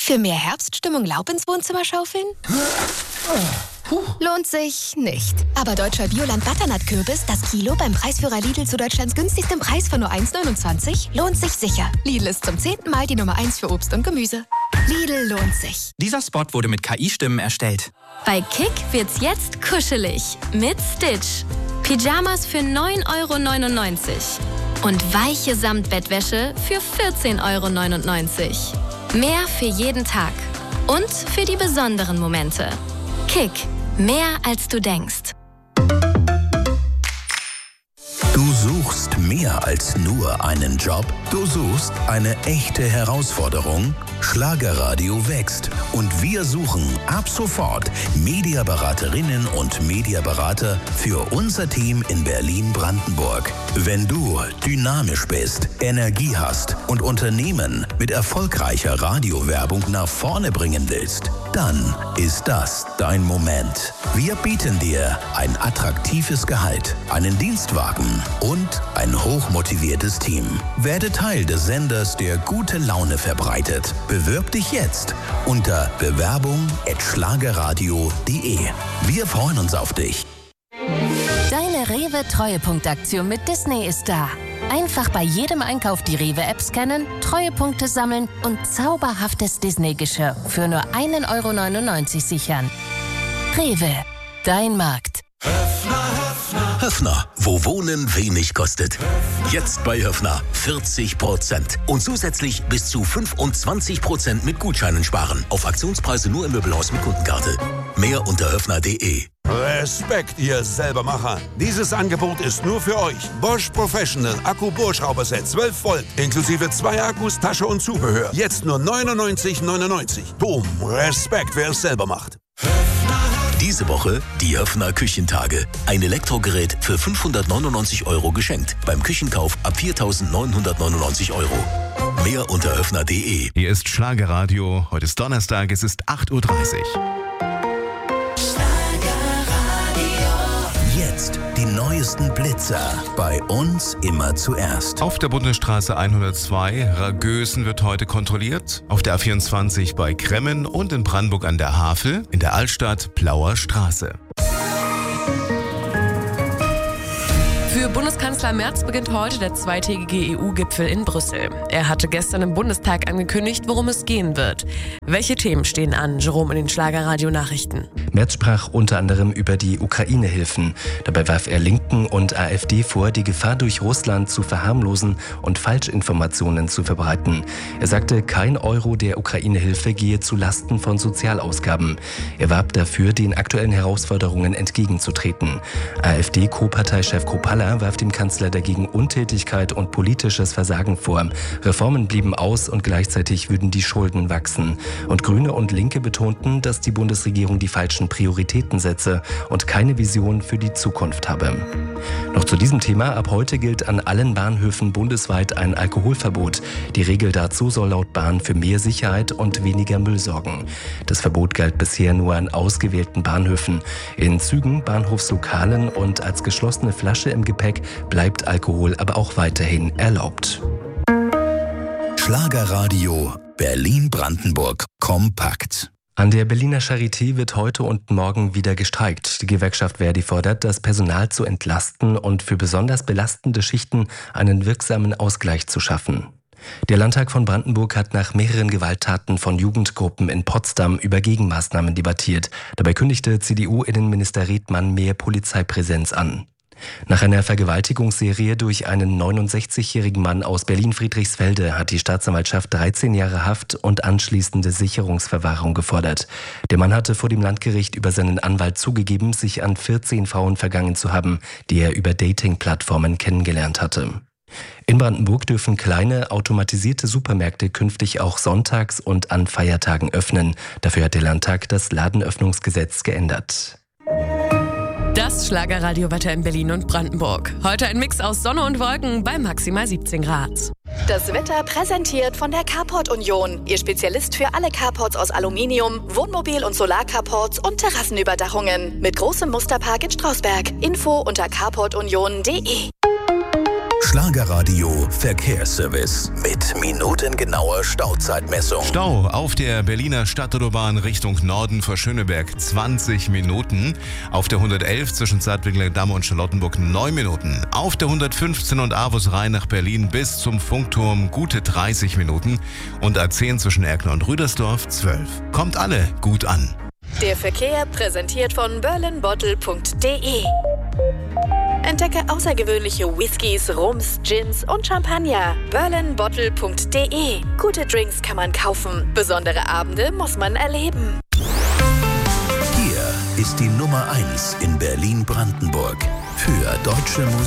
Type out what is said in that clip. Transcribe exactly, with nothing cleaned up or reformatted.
Für mehr Herbststimmung Laub ins Wohnzimmer schaufeln? Puh. Lohnt sich nicht. Aber deutscher Bioland Butternut-Kürbis, das Kilo beim Preisführer Lidl zu Deutschlands günstigstem Preis von nur eins neunundzwanzig, lohnt sich sicher. Lidl ist zum zehnten Mal die Nummer eins für Obst und Gemüse. Lidl lohnt sich. Dieser Spot wurde mit K I-Stimmen erstellt. Bei Kick wird's jetzt kuschelig mit Stitch. Pyjamas für neun Euro neunundneunzig und weiche Samtbettwäsche für vierzehn Euro neunundneunzig. Mehr für jeden Tag und für die besonderen Momente. Kick, mehr als du denkst. Du suchst mehr als nur einen Job. Du suchst eine echte Herausforderung. Schlagerradio wächst und wir suchen ab sofort Mediaberaterinnen und Mediaberater für unser Team in Berlin-Brandenburg. Wenn du dynamisch bist, Energie hast und Unternehmen mit erfolgreicher Radiowerbung nach vorne bringen willst, dann ist das dein Moment. Wir bieten dir ein attraktives Gehalt, einen Dienstwagen und ein hochmotiviertes Team. Werde Teil des Senders, der gute Laune verbreitet. Bewirb dich jetzt unter bewerbung at schlagerradio punkt de. Wir freuen uns auf dich. Deine Rewe-Treuepunktaktion mit Disney ist da. Einfach bei jedem Einkauf die Rewe-App scannen, Treuepunkte sammeln und zauberhaftes Disney-Geschirr für nur ein Euro neunundneunzig sichern. Rewe, dein Markt. Höffner, wo Wohnen wenig kostet. Jetzt bei Höffner vierzig Prozent. Und zusätzlich bis zu fünfundzwanzig Prozent mit Gutscheinen sparen. Auf Aktionspreise nur im Möbelhaus mit Kundenkarte. Mehr unter höffner punkt de. Respekt, ihr Selbermacher. Dieses Angebot ist nur für euch. Bosch Professional Akku-Bohrschrauberset zwölf Volt. Inklusive zwei Akkus, Tasche und Zubehör. Jetzt nur neunundneunzig neunundneunzig. Boom, Respekt, wer es selber macht. Diese Woche die Höffner Küchentage. Ein Elektrogerät für fünfhundertneunundneunzig Euro geschenkt. Beim Küchenkauf ab viertausendneunhundertneunundneunzig Euro. Mehr unter höffner punkt de. Hier ist Schlagerradio. Heute ist Donnerstag, es ist acht Uhr dreißig. Jetzt die neuesten Blitzer. Bei uns immer zuerst. Auf der Bundesstraße hundertzwei Ragösen wird heute kontrolliert. Auf der A vierundzwanzig bei Kremmen und in Brandenburg an der Havel. In der Altstadt Plauer Straße. Für Bundeskanzler Merz beginnt heute der zweitägige E U-Gipfel in Brüssel. Er hatte gestern im Bundestag angekündigt, worum es gehen wird. Welche Themen stehen an? Jerome in den Schlagerradio-Nachrichten. Merz sprach unter anderem über die Ukraine-Hilfen. Dabei warf er Linken und AfD vor, die Gefahr durch Russland zu verharmlosen und Falschinformationen zu verbreiten. Er sagte, kein Euro der Ukraine-Hilfe gehe zu Lasten von Sozialausgaben. Er warb dafür, den aktuellen Herausforderungen entgegenzutreten. AfD-Co-Parteichef Kropalla warf dem Kanzler dagegen Untätigkeit und politisches Versagen vor. Reformen blieben aus und gleichzeitig würden die Schulden wachsen. Und Grüne und Linke betonten, dass die Bundesregierung die falschen Prioritäten setze und keine Vision für die Zukunft habe. Noch zu diesem Thema: Ab heute gilt an allen Bahnhöfen bundesweit ein Alkoholverbot. Die Regel dazu soll laut Bahn für mehr Sicherheit und weniger Müll sorgen. Das Verbot galt bisher nur an ausgewählten Bahnhöfen. In Zügen, Bahnhofslokalen und als geschlossene Flasche im Gepäck bleibt Alkohol aber auch weiterhin erlaubt. Schlagerradio Berlin-Brandenburg kompakt. An der Berliner Charité wird heute und morgen wieder gestreikt. Die Gewerkschaft Verdi fordert, das Personal zu entlasten und für besonders belastende Schichten einen wirksamen Ausgleich zu schaffen. Der Landtag von Brandenburg hat nach mehreren Gewalttaten von Jugendgruppen in Potsdam über Gegenmaßnahmen debattiert. Dabei kündigte C D U-Innenminister Redmann mehr Polizeipräsenz an. Nach einer Vergewaltigungsserie durch einen neunundsechzigjährigen Mann aus Berlin-Friedrichsfelde hat die Staatsanwaltschaft dreizehn Jahre Haft und anschließende Sicherungsverwahrung gefordert. Der Mann hatte vor dem Landgericht über seinen Anwalt zugegeben, sich an vierzehn Frauen vergangen zu haben, die er über Dating-Plattformen kennengelernt hatte. In Brandenburg dürfen kleine, automatisierte Supermärkte künftig auch sonntags und an Feiertagen öffnen. Dafür hat der Landtag das Ladenöffnungsgesetz geändert. Das Schlagerradio-Wetter in Berlin und Brandenburg. Heute ein Mix aus Sonne und Wolken bei maximal siebzehn Grad. Das Wetter präsentiert von der Carport Union. Ihr Spezialist für alle Carports aus Aluminium, Wohnmobil- und Solarcarports und Terrassenüberdachungen. Mit großem Musterpark in Strausberg. Info unter carport union punkt de. Schlagerradio Verkehrsservice mit minutengenauer Stauzeitmessung. Stau auf der Berliner Stadtautobahn Richtung Norden vor Schöneberg zwanzig Minuten. Auf der hundertelf zwischen Zartwickler Damm und Charlottenburg neun Minuten. Auf der hundertfünfzehn und Avus Rhein nach Berlin bis zum Funkturm gute dreißig Minuten. Und A zehn zwischen Erkner und Rüdersdorf zwölf. Kommt alle gut an. Der Verkehr präsentiert von berlin bottle punkt de. Entdecke außergewöhnliche Whiskys, Rums, Gins und Champagner. berlin bottle punkt de. Gute Drinks kann man kaufen. Besondere Abende muss man erleben. Hier ist die Nummer eins in Berlin-Brandenburg für deutsche Musik.